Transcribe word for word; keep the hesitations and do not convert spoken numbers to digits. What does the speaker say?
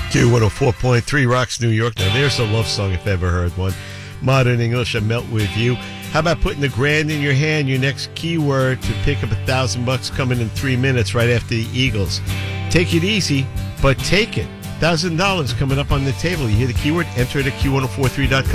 Q one oh four point three Rocks New York. Now, there's a love song if ever heard one. Modern English, I Melt With You. How about putting the grand in your hand, your next keyword to pick up a thousand bucks coming in three minutes right after the Eagles. Take it easy, but take it. one thousand dollars coming up on the table. You hear the keyword, enter it at Q one oh four three dot com.